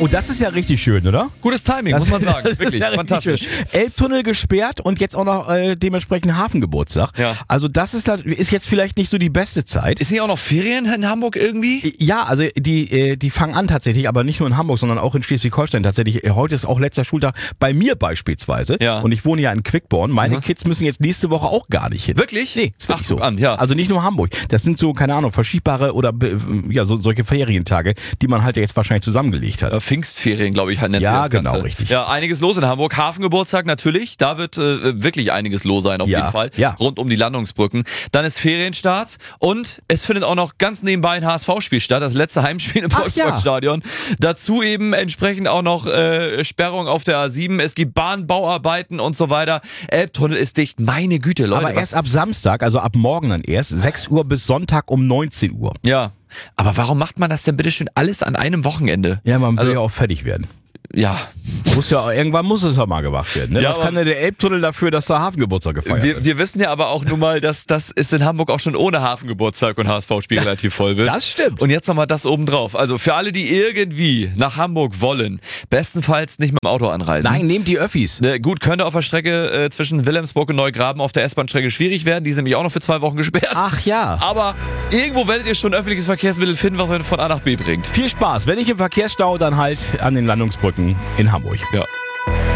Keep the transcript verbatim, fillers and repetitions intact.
Und das ist ja richtig schön, oder? Gutes Timing, Das- muss man sagen. das ist Wirklich, ja richtig fantastisch. schön. Elbtunnel gesperrt und jetzt auch noch äh, dementsprechend Hafengeburtstag. Ja. Also das ist, ist jetzt vielleicht nicht so die beste Zeit. Ist nicht auch noch Ferien in Hamburg irgendwie? Ja, also die, äh, die fangen an tatsächlich, aber nicht nur in Hamburg, sondern auch in Schleswig-Holstein tatsächlich. Äh, Heute ist auch letzter Schultag bei mir beispielsweise. Ja. Und ich wohne ja in Quickborn. Meine Kids müssen jetzt nächste Woche auch gar nicht hin. Wirklich? Nee, ist Ach, wirklich so. guck an, ja. Also nicht nur Hamburg. Das sind so, keine Ahnung, verschiebbare oder äh, ja, so, solche Ferientage, die man halt jetzt wahrscheinlich zusammengelegt hat. Äh, Pfingstferien, glaube ich, nennt sich Ja, das Ganze. genau, richtig. Ja, einiges los in Hamburg. Hafengeburtstag natürlich. Da wird äh, wirklich einiges los sein, auf Ja, jeden Fall. ja. Rund um die Landungsbrücken. Dann ist Ferienstart und es findet auch noch ganz nebenbei ein H S V-Spiel statt. Das letzte Heimspiel im Ach, Volksparkstadion. Dazu eben entsprechend auch noch äh, Sperrung auf der A sieben. Es gibt Bahnbauarbeiten und so weiter. Elbtunnel ist dicht. Meine Güte, Leute. aber was- erst ab Samstag, also ab morgen dann erst, sechs Uhr bis Sonntag um neunzehn Uhr. Ja. Aber warum macht man das denn bitte schön alles an einem Wochenende? Ja, man will Also- ja auch fertig werden. Ja. Muss ja, irgendwann muss es ja mal gemacht werden. Ne? Ja, Was aber- kann denn der Elbtunnel dafür, dass da Hafengeburtstag gefeiert Wir, wird? wir wissen ja aber auch nun mal, dass das ist in Hamburg auch schon ohne Hafengeburtstag und H S V-Spiel relativ voll wird. Das stimmt. Und jetzt nochmal das obendrauf. Also für alle, die irgendwie nach Hamburg wollen, bestenfalls nicht mit dem Auto anreisen. Nein, nehmt die Öffis. Ne, gut, könnte auf der Strecke äh, zwischen Wilhelmsburg und Neugraben auf der S-Bahn-Strecke schwierig werden. Die ist nämlich auch noch für zwei Wochen gesperrt. Ach ja. Aber irgendwo werdet ihr schon ein öffentliches Verkehrsmittel finden, was euch von A nach B bringt. Viel Spaß. Wenn nicht im Verkehrsstau, dann halt an den Landungsbrücken in Hamburg. Ja.